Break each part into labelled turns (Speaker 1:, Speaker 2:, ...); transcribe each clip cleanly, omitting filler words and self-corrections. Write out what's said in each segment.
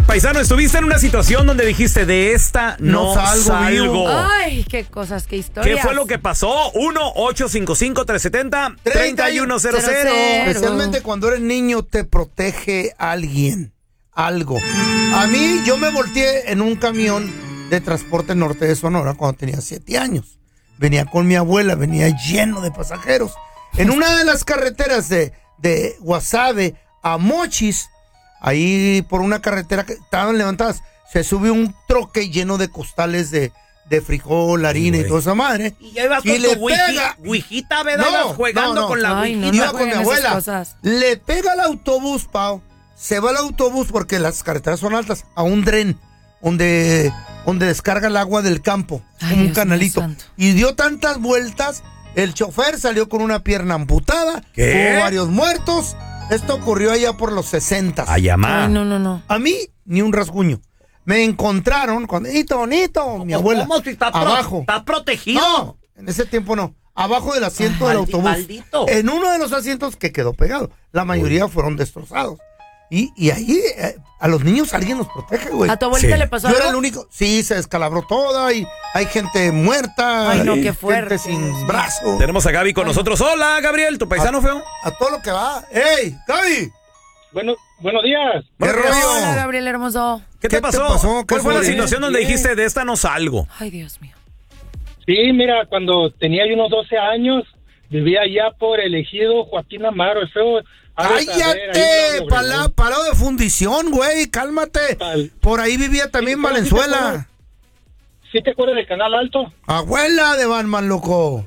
Speaker 1: Paisano, estuviste en una situación donde dijiste, de esta no salgo.
Speaker 2: Ay, qué cosas, qué historias.
Speaker 1: ¿Qué fue lo que pasó? 1-855-370-3100.
Speaker 3: Especialmente cuando eres niño, te protege alguien, algo. A mí, yo me volteé en un camión de transporte norte de Sonora cuando tenía 7 años. Venía con mi abuela, venía lleno de pasajeros. En una de las carreteras de Guasave a Mochis, ahí por una carretera que estaban levantadas, se sube un troque lleno de costales de frijol, harina y toda esa madre.
Speaker 1: Y ya ibas con tu ouijita, ¿verdad?
Speaker 3: No,
Speaker 1: jugando con la ouijita.
Speaker 3: Iba con mi abuela. Le pega al autobús, Pau. Se va el autobús porque las carreteras son altas, a un dren donde descarga el agua del campo, como un canalito. Y dio tantas vueltas, el chofer salió con una pierna amputada, hubo varios muertos. Esto ocurrió allá por los 60.
Speaker 1: Ayamá.
Speaker 2: No.
Speaker 3: A mí, ni un rasguño. Me encontraron con Nito, mi abuela.
Speaker 1: ¿Cómo si está
Speaker 3: abajo?
Speaker 1: ¿Está protegido?
Speaker 3: No, en ese tiempo no. Abajo del asiento del autobús.
Speaker 1: Maldito.
Speaker 3: En uno de los asientos que quedó pegado. La mayoría fueron destrozados. Y ahí a los niños alguien los protege, güey.
Speaker 2: ¿A tu abuelita le pasó
Speaker 3: Yo
Speaker 2: algo?
Speaker 3: era el único. Sí, se descalabró toda y hay gente muerta.
Speaker 2: Ay, no, qué fuerte.
Speaker 3: Gente sin brazo.
Speaker 1: Tenemos a Gaby con nosotros. Hola, Gabriel, tu paisano feo.
Speaker 3: A todo lo que va. ¡Ey, Gaby!
Speaker 4: Buenos días.
Speaker 3: ¿Qué rollo?
Speaker 2: Hola, Gabriel hermoso.
Speaker 1: ¿Qué te pasó? ¿Cuál fue la situación donde
Speaker 4: Bien.
Speaker 1: dijiste, de esta no salgo?
Speaker 2: Ay, Dios mío.
Speaker 4: Sí, mira, cuando tenía yo unos 12 años, vivía allá por el ejido Joaquín Amaro, el feo.
Speaker 3: ¡Cállate! Parado de fundición, güey, cálmate. Por ahí vivía también Valenzuela.
Speaker 4: ¿Sí te acuerdas del Canal Alto?
Speaker 3: Abuela de Batman, loco.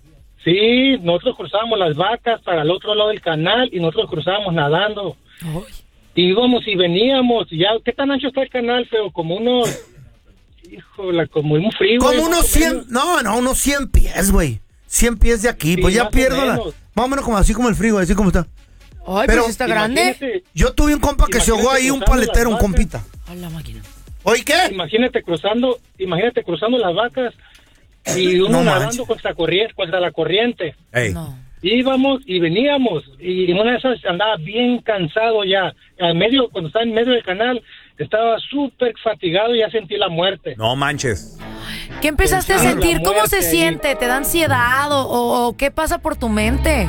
Speaker 4: Sí, nosotros cruzábamos las vacas para el otro lado del canal y nosotros cruzábamos nadando.
Speaker 2: Ay.
Speaker 4: Y íbamos y veníamos. Ya, ¿qué tan ancho está el canal, feo? Como unos... Híjole, como un frío.
Speaker 3: Como unos 100... unos 100 pies, güey. 100 pies de aquí.
Speaker 4: Sí,
Speaker 3: Pues ya
Speaker 4: más o
Speaker 3: pierdo la...
Speaker 4: menos.
Speaker 3: Más o menos como así como el frío, así como está.
Speaker 2: Ay,
Speaker 3: Pero
Speaker 2: pues está grande.
Speaker 3: Yo tuve un compa que se ahogó ahí, un paletero, un compita.
Speaker 2: A la máquina.
Speaker 3: ¿Oye qué?
Speaker 4: Imagínate cruzando las vacas y uno
Speaker 3: No
Speaker 4: nadando
Speaker 3: manches.
Speaker 4: contra la corriente.
Speaker 1: Ey.
Speaker 2: No.
Speaker 4: Íbamos y veníamos y en una de esas andaba bien cansado ya. Cuando estaba en medio del canal, estaba súper fatigado y ya sentí la muerte.
Speaker 1: No manches.
Speaker 2: ¿Qué empezaste a
Speaker 4: Pensaron
Speaker 2: sentir?
Speaker 4: la
Speaker 2: ¿Cómo se
Speaker 4: muerte
Speaker 2: siente? ¿Te da ansiedad o qué pasa por tu mente?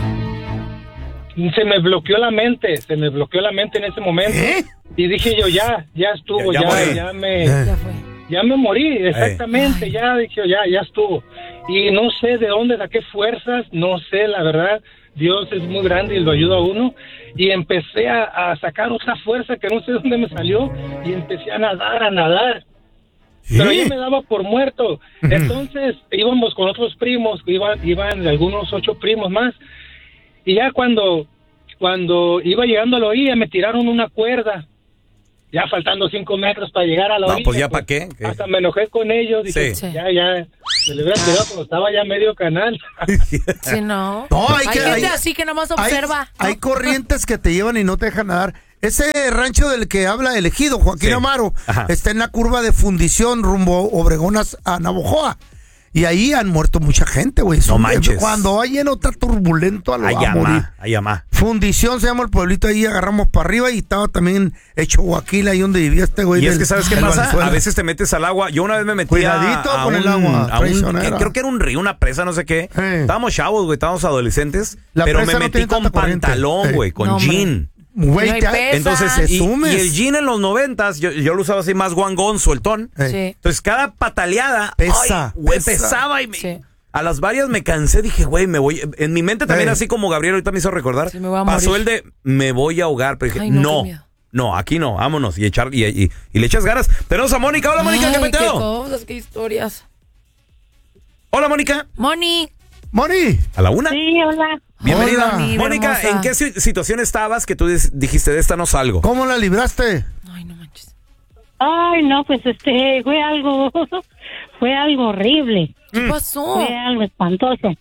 Speaker 4: Se me bloqueó la mente en ese momento.
Speaker 3: ¿Eh?
Speaker 4: Y dije yo, ya estuvo,
Speaker 1: Ya morí.
Speaker 2: Ya fue.
Speaker 4: ya me morí, exactamente,
Speaker 2: Ay.
Speaker 4: ya dije, ya estuvo. Y no sé de dónde saqué fuerzas, no sé, la verdad, Dios es muy grande y lo ayuda a uno. Y empecé a sacar esa fuerza que no sé dónde me salió y empecé a nadar.
Speaker 3: ¿Sí?
Speaker 4: Pero yo me daba por muerto. Entonces íbamos con otros primos, iban algunos 8 primos más. Y ya cuando iba llegando a la orilla me tiraron una cuerda. Ya faltando 5 metros para llegar a la orilla.
Speaker 1: No, pues ya para qué.
Speaker 4: Hasta me enojé con ellos. Dije,
Speaker 1: Sí.
Speaker 4: ya, me le hubiera tirado cuando estaba ya medio canal.
Speaker 2: Sí, no.
Speaker 3: No,
Speaker 2: hay gente así que nomás observa.
Speaker 3: Hay corrientes que te llevan y no te dejan nadar. Ese rancho del que habla el ejido, Joaquín
Speaker 1: Sí.
Speaker 3: Amaro,
Speaker 1: Ajá.
Speaker 3: está en la curva de fundición rumbo Obregón a Navojoa. Y ahí han muerto mucha gente, güey.
Speaker 1: No manches.
Speaker 3: Cuando hay lleno está turbulento a lo a morir.
Speaker 1: Ayamá.
Speaker 3: Fundición se llama el pueblito, ahí agarramos para arriba y estaba también hecho Guaquil, ahí donde vivía este güey.
Speaker 1: Y es que, ¿sabes qué
Speaker 3: del
Speaker 1: pasa?
Speaker 3: Valenzuela.
Speaker 1: A veces te metes al agua. Yo una vez me metí
Speaker 3: Cuidadito con el agua traicionera.
Speaker 1: creo que era un río, una presa, no sé qué. Estábamos chavos, güey, estábamos adolescentes.
Speaker 3: La
Speaker 1: pero
Speaker 3: presa
Speaker 1: me
Speaker 3: no
Speaker 1: metí
Speaker 3: tiene
Speaker 1: con
Speaker 3: tanta corriente.
Speaker 1: pantalón, güey, con
Speaker 2: No, hombre.
Speaker 1: jean.
Speaker 3: Güey,
Speaker 2: No hay
Speaker 3: te-
Speaker 2: pesa.
Speaker 1: Entonces,
Speaker 3: Te
Speaker 1: y
Speaker 3: sumes.
Speaker 1: el jean en los 90s, yo lo usaba así más guangón, sueltón.
Speaker 3: Eh.
Speaker 2: Sí.
Speaker 1: Entonces, cada pataleada,
Speaker 3: Pesa,
Speaker 1: güey,
Speaker 3: pesa.
Speaker 1: pesaba y
Speaker 2: Sí.
Speaker 1: a las varias me cansé, dije, güey, me voy. En mi mente también,
Speaker 3: Eh.
Speaker 1: así como Gabriel ahorita me hizo recordar,
Speaker 2: Sí, me voy a
Speaker 1: pasó
Speaker 2: morir.
Speaker 1: el de me voy a ahogar, pero dije,
Speaker 2: Ay, no,
Speaker 1: no,
Speaker 2: qué miedo.
Speaker 1: no, aquí no, vámonos y le echas ganas. Tenemos a Mónica. Hola, Mónica, ¿qué
Speaker 2: Ay, qué
Speaker 1: peteo?
Speaker 2: cosas, qué historias.
Speaker 1: Hola, Mónica.
Speaker 2: Moni.
Speaker 3: Moni.
Speaker 1: A la una.
Speaker 5: Sí, hola.
Speaker 1: Bienvenida.
Speaker 3: Hola.
Speaker 2: Mi
Speaker 1: Mónica,
Speaker 2: hermosa.
Speaker 1: ¿en qué situación estabas que tú dijiste, de esta no salgo?
Speaker 3: ¿Cómo la libraste?
Speaker 2: Ay, no manches.
Speaker 5: Ay, no, pues fue algo horrible.
Speaker 2: ¿Qué pasó?
Speaker 5: Fue algo espantoso.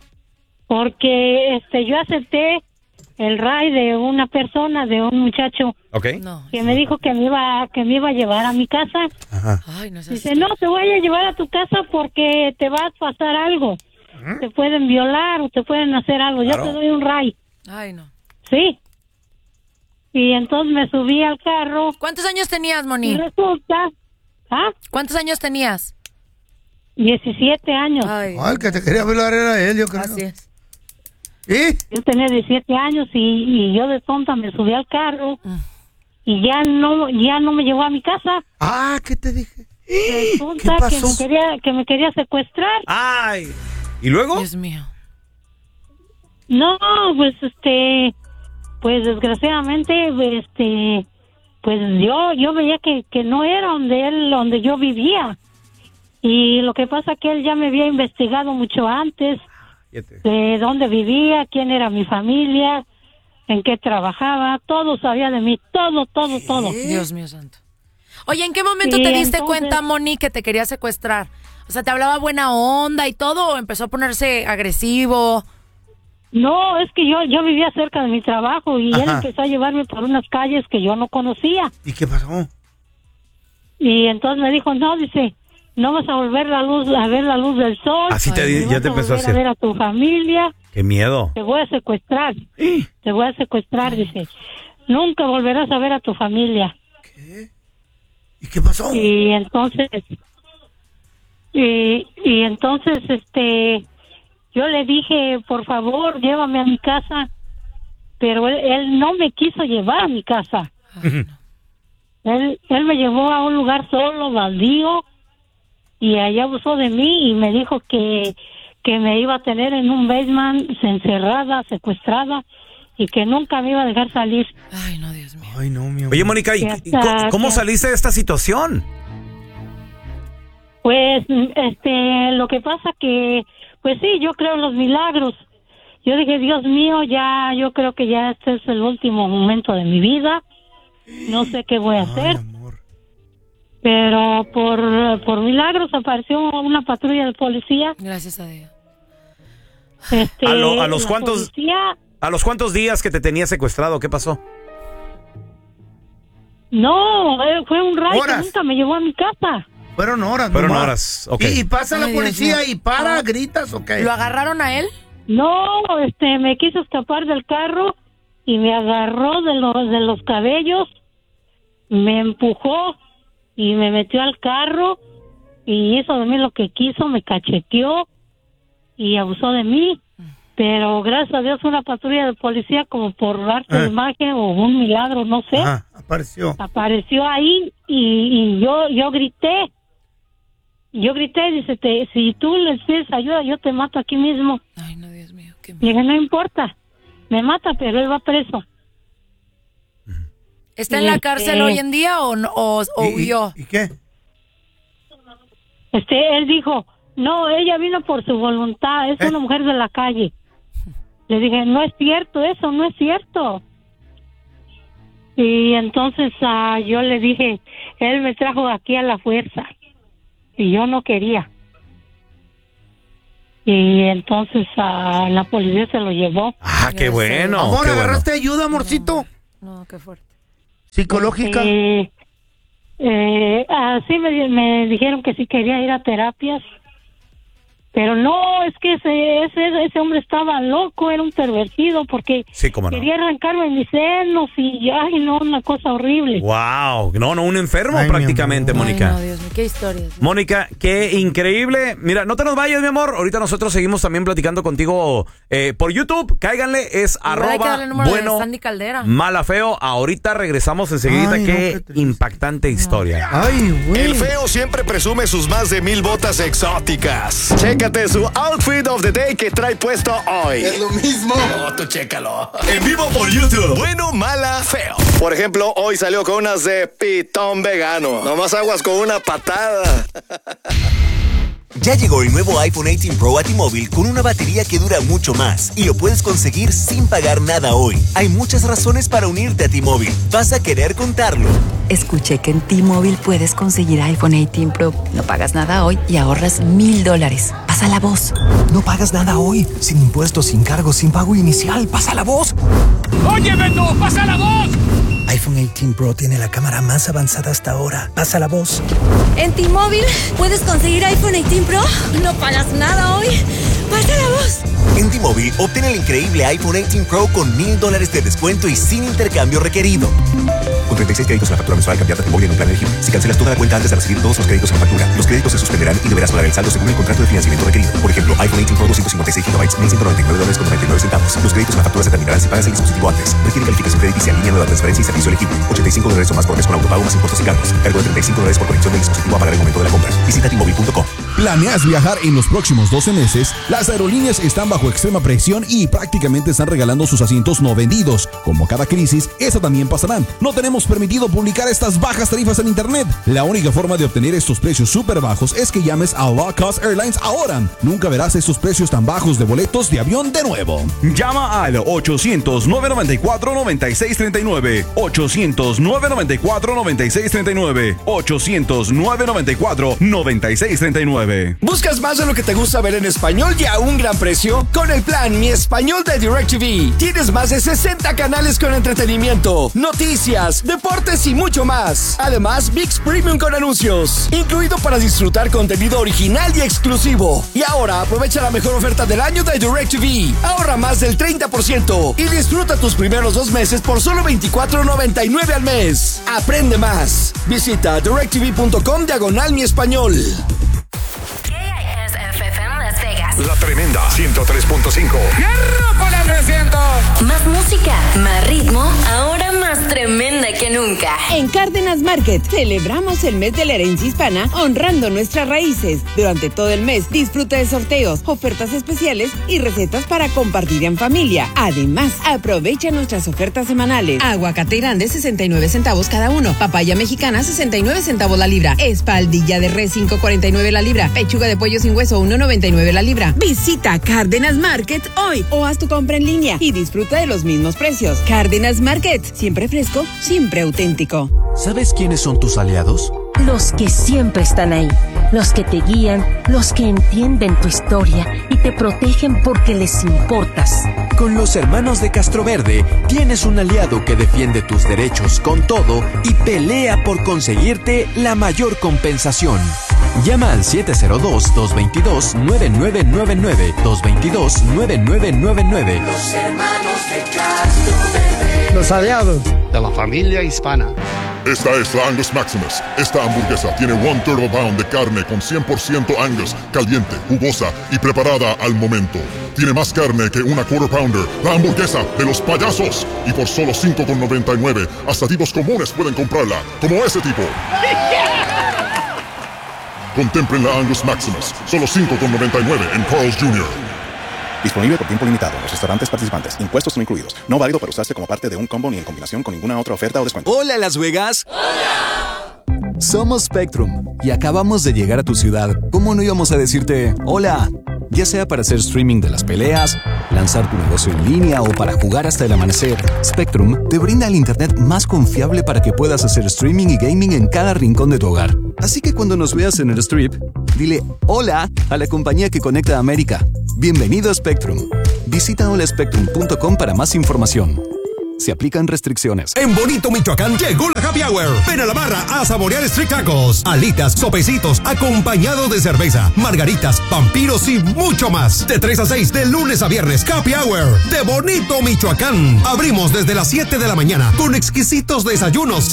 Speaker 5: Porque yo acepté el ride de una persona, de un muchacho
Speaker 1: ¿Ok?
Speaker 2: No.
Speaker 5: que me dijo que me iba a llevar a mi casa.
Speaker 3: Ajá.
Speaker 2: Ay, no sé.
Speaker 5: Dice, no, te voy a llevar a tu casa porque te va a pasar algo. Te pueden violar o te pueden hacer algo.
Speaker 1: Claro.
Speaker 5: Yo te doy un ride.
Speaker 2: Ay, no.
Speaker 5: Sí. Y entonces me subí al carro.
Speaker 2: ¿Cuántos años tenías, Moni?
Speaker 5: Y resulta... ¿Ah?
Speaker 2: ¿Cuántos años tenías?
Speaker 5: 17 años.
Speaker 2: Ay,
Speaker 3: el que te quería violar era él, yo creo.
Speaker 2: así es.
Speaker 3: ¿Y?
Speaker 5: Yo tenía 17 años y yo de tonta me subí al carro y ya no me llevó a mi casa.
Speaker 3: Ah, ¿qué te dije?
Speaker 5: Resulta
Speaker 3: ¿Qué pasó?
Speaker 5: que me quería secuestrar.
Speaker 1: Ay. ¿Y luego?
Speaker 2: Dios mío.
Speaker 5: No, pues pues desgraciadamente, pues yo veía que no era donde yo vivía. Y lo que pasa que él ya me había investigado mucho antes de dónde vivía, quién era mi familia, en qué trabajaba, todo sabía de mí, todo.
Speaker 2: Dios mío santo. Oye, ¿en qué momento te diste cuenta, Moni, que te quería secuestrar? O sea, ¿te hablaba buena onda y todo o empezó a ponerse agresivo?
Speaker 5: No, es que yo vivía cerca de mi trabajo y él empezó a llevarme por unas calles que yo no conocía.
Speaker 3: ¿Y qué pasó?
Speaker 5: Y entonces me dijo, no, dice, no vas a volver a ver la luz del sol.
Speaker 1: Así ya te empezó a
Speaker 5: decir. A ver a tu familia.
Speaker 1: Qué miedo.
Speaker 5: Te voy a secuestrar. Te voy a secuestrar, dice. Nunca volverás a ver a tu familia.
Speaker 3: ¿Qué? ¿Y qué pasó?
Speaker 5: Y entonces, yo le dije, por favor, llévame a mi casa. Pero él no me quiso llevar a mi casa. Él me llevó a un lugar solo, baldío, y allá abusó de mí y me dijo que me iba a tener en un basement encerrada, secuestrada, y que nunca me iba a dejar salir.
Speaker 2: Ay, no, Dios mío.
Speaker 3: Ay, no, mi amor.
Speaker 1: Oye, Mónica, ¿y cómo saliste de esta situación?
Speaker 5: Pues, lo que pasa que, pues sí, yo creo en los milagros. Yo dije, Dios mío, yo creo que ya este es el último momento de mi vida. No sé qué voy a hacer.
Speaker 3: Amor.
Speaker 5: Pero por milagros apareció una patrulla de policía.
Speaker 2: Gracias a Dios.
Speaker 1: ¿A los cuántos días que te tenía secuestrado? ¿Qué pasó?
Speaker 5: No, fue un rayo que
Speaker 3: Horas.
Speaker 5: nunca me llevó a mi casa.
Speaker 3: Fueron horas.
Speaker 1: Fueron
Speaker 3: nomás.
Speaker 1: horas, ok.
Speaker 3: ¿Y pasa
Speaker 2: Ay,
Speaker 3: la
Speaker 2: Dios
Speaker 3: policía
Speaker 2: mío.
Speaker 3: y para, gritas o qué?
Speaker 2: ¿Lo agarraron a él?
Speaker 5: No, me quiso escapar del carro y me agarró de los cabellos, me empujó y me metió al carro y hizo de mí lo que quiso, me cacheteó y abusó de mí. Pero gracias a Dios una patrulla de policía, como por arte de magia o un milagro, no sé, apareció ahí y yo grité. Dice, si tú le pides ayuda, yo te mato aquí mismo.
Speaker 2: Ay, no, Dios mío. Qué
Speaker 5: Le dije, no importa, me mata, pero él va preso.
Speaker 2: ¿Está en la cárcel hoy en día o huyó?
Speaker 3: ¿Y qué?
Speaker 5: Él dijo, no, ella vino por su voluntad, es una mujer de la calle. Le dije, no es cierto, eso no es cierto. Y entonces yo le dije, él me trajo aquí a la fuerza y yo no quería. Y entonces la policía se lo llevó.
Speaker 1: Ah, qué bueno.
Speaker 3: Amor,
Speaker 1: qué bueno.
Speaker 3: ¿agarraste ayuda, amorcito?
Speaker 2: No, qué fuerte.
Speaker 3: ¿Psicológica?
Speaker 5: Sí, me dijeron que sí quería ir a terapias. Pero no, es que ese hombre estaba loco, era un pervertido, porque
Speaker 1: Sí, cómo no.
Speaker 5: quería arrancarme mis senos y, ay, no, una cosa horrible.
Speaker 1: Wow, no, un enfermo
Speaker 3: Ay, mi
Speaker 1: prácticamente,
Speaker 3: amor.
Speaker 1: Mónica.
Speaker 2: Ay, no, Dios mío, qué historias.
Speaker 1: Mónica, qué increíble. Mira, no te nos vayas, mi amor. Ahorita nosotros seguimos también platicando contigo por YouTube. Cáiganle, es
Speaker 2: Igual hay que darle el número
Speaker 1: bueno,
Speaker 2: de Sandy Caldera.
Speaker 1: mala feo. Ahorita regresamos enseguida.
Speaker 3: Ay, no,
Speaker 1: qué
Speaker 3: qué triste.
Speaker 1: impactante historia.
Speaker 3: Ay, güey.
Speaker 6: El feo siempre presume sus más de 1000 botas exóticas. Chécate su outfit of the day que trae puesto hoy.
Speaker 7: Es lo mismo.
Speaker 6: No, tú chécalo. En vivo por YouTube. Bueno, mala, feo. Por ejemplo, hoy salió con unas de pitón vegano. Nomás aguas con una patada.
Speaker 8: Ya llegó el nuevo iPhone 18 Pro a T-Mobile con una batería que dura mucho más y lo puedes conseguir sin pagar nada hoy. Hay muchas razones para unirte a T-Mobile. Vas a querer contarlo.
Speaker 9: Escuché que en T-Mobile puedes conseguir iPhone 18 Pro. No pagas nada hoy y ahorras $1,000. Pasa la voz.
Speaker 10: No pagas nada hoy. Sin impuestos, sin cargos, sin pago inicial. Pasa la voz.
Speaker 11: ¡Oye, Beto! ¡Pasa la voz!
Speaker 10: iPhone 18 Pro tiene la cámara más avanzada hasta ahora. Pasa la voz.
Speaker 12: En T-Mobile puedes conseguir iPhone 18 Pro. No pagas nada hoy
Speaker 7: ¡Pasa la voz!
Speaker 8: En T-Mobile, obtén el increíble iPhone 18 Pro con $1,000 de descuento y sin intercambio requerido. Con 36 créditos en la factura mensual, cambiate a T-Mobile en un plan elegible. Si cancelas toda la cuenta antes de recibir todos los créditos en la factura, los créditos se suspenderán y deberás pagar el saldo según el contrato de financiamiento requerido. Por ejemplo, iPhone 18 Pro 256 GB, $1,199.99. Los créditos en la factura se terminarán si pagas el dispositivo antes. Requiere calificación crediticia, línea nueva, transferencia y servicio elegible. $85 o más por mes con autopago más impuestos y cargos. Cargo de $35 por conexión del dispositivo a pagar el momento de la compra. Visita T-Mobile.com.
Speaker 12: ¿Planeas viajar en los próximos 12 meses? Las aerolíneas están bajo extrema presión y prácticamente están regalando sus asientos no vendidos. Como cada crisis, eso también pasará. No tenemos permitido publicar estas bajas tarifas en internet. La única forma de obtener estos precios súper bajos es que llames a Low Cost Airlines ahora. Nunca verás estos precios tan bajos de boletos de avión de nuevo.
Speaker 1: Llama al 800-994-9639. 800-994-9639. 800-994-9639.
Speaker 13: ¿Buscas más de lo que te gusta ver en español y a un gran precio? Con el plan Mi Español de DirecTV tienes más de 60 canales con entretenimiento, noticias, deportes y mucho más. Además, ViX Premium con anuncios, incluido para disfrutar contenido original y exclusivo. Y ahora aprovecha la mejor oferta del año de DirecTV. Ahorra más del 30% y disfruta tus primeros 2 meses por solo $24.99 al mes. Aprende más. Visita directv.com/Mi Español.
Speaker 14: La Tremenda 103.5.
Speaker 11: ¡Con el 300!
Speaker 7: Más música, más ritmo, ahora más tremenda que nunca.
Speaker 15: En Cárdenas Market celebramos el mes de la herencia hispana honrando nuestras raíces. Durante todo el mes disfruta de sorteos, ofertas especiales y recetas para compartir en familia. Además, aprovecha nuestras ofertas semanales. Aguacate grande 69 centavos cada uno. Papaya mexicana 69 centavos la libra. Espaldilla de res 5.49 la libra. Pechuga de pollo sin hueso 1.99 la libra. Visita Cárdenas Market hoy o haz tu compra en línea y disfruta de los mismos precios. Cárdenas Market, siempre fresco, siempre auténtico.
Speaker 16: ¿Sabes quiénes son tus aliados?
Speaker 17: Los que siempre están ahí, los que te guían, los que entienden tu historia y te protegen porque les importas.
Speaker 16: Con los hermanos de Castroverde tienes un aliado que defiende tus derechos con todo y pelea por conseguirte la mayor compensación. Llama al 702-222-9999, 222-9999.
Speaker 18: Los hermanos de Castroverde.
Speaker 3: Los aliados de la familia hispana.
Speaker 19: Esta es la Angus Maximus. Esta hamburguesa tiene 1 turbo pound de carne con 100% Angus, caliente, jugosa y preparada al momento. Tiene más carne que una quarter pounder. La hamburguesa de los payasos. Y por solo $5.99, hasta tipos comunes pueden comprarla, como ese tipo. Contemplen la Angus Maximus. Solo $5.99 en Carl's Jr.
Speaker 20: Disponible por tiempo limitado en los restaurantes participantes. Impuestos no incluidos. No válido para usarse como parte de un combo ni en combinación con ninguna otra oferta o descuento.
Speaker 21: Hola, Las Vegas. ¡Hola! Somos Spectrum y acabamos de llegar a tu ciudad. ¿Cómo no íbamos a decirte hola? Ya sea para hacer streaming de las peleas, lanzar tu negocio en línea o para jugar hasta el amanecer, Spectrum te brinda el internet más confiable para que puedas hacer streaming y gaming en cada rincón de tu hogar. Así que cuando nos veas en el strip, dile hola a la compañía que conecta a América. Bienvenido a Spectrum. Visita holaspectrum.com para más información. Se aplican restricciones.
Speaker 22: En Bonito, Michoacán, llegó la Happy Hour. Ven a la barra a saborear street tacos, alitas, sopecitos, acompañado de cerveza, margaritas, vampiros y mucho más. De 3 a 6, de lunes a viernes, Happy Hour de Bonito, Michoacán. Abrimos desde las 7 de la mañana con exquisitos desayunos.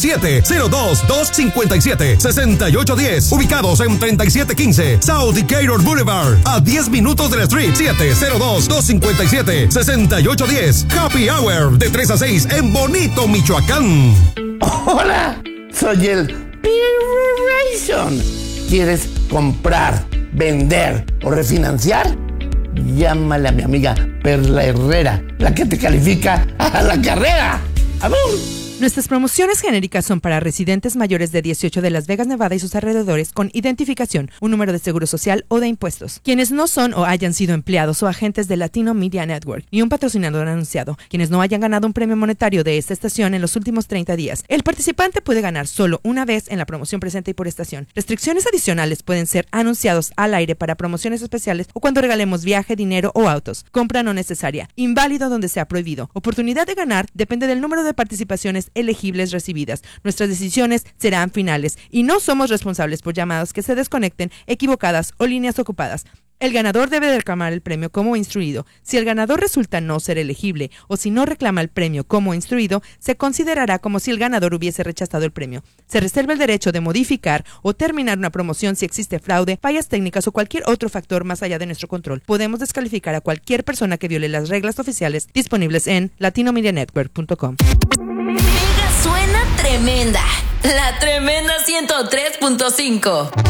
Speaker 22: 702-257-6810. Ubicados en 3715 South Decatur Boulevard. A 10 minutos del street. 702-257-6810. Happy Hour de 3 a 6. En Bonito, Michoacán.
Speaker 3: Hola, soy el Peter Rayson. ¿Quieres comprar, vender o refinanciar? Llámale a mi amiga Perla Herrera, la que te califica a la carrera. ¡Abur!
Speaker 23: Nuestras promociones genéricas son para residentes mayores de 18 de Las Vegas, Nevada y sus alrededores con identificación, un número de seguro social o de impuestos. Quienes no son o hayan sido empleados o agentes de Latino Media Network y un patrocinador anunciado. Quienes no hayan ganado un premio monetario de esta estación en los últimos 30 días. El participante puede ganar solo una vez en la promoción presente y por estación. Restricciones adicionales pueden ser anunciados al aire para promociones especiales o cuando regalemos viaje, dinero o autos. Compra no necesaria. Inválido donde sea prohibido. Oportunidad de ganar depende del número de participaciones elegibles recibidas. Nuestras decisiones serán finales y no somos responsables por llamadas que se desconecten, equivocadas o líneas ocupadas. El ganador debe de reclamar el premio como instruido. Si el ganador resulta no ser elegible o si no reclama el premio como instruido, se considerará como si el ganador hubiese rechazado el premio. Se reserva el derecho de modificar o terminar una promoción si existe fraude, fallas técnicas o cualquier otro factor más allá de nuestro control. Podemos descalificar a cualquier persona que viole las reglas oficiales disponibles en latinomedianetwork.com.
Speaker 7: Suena tremenda. La tremenda 103.5.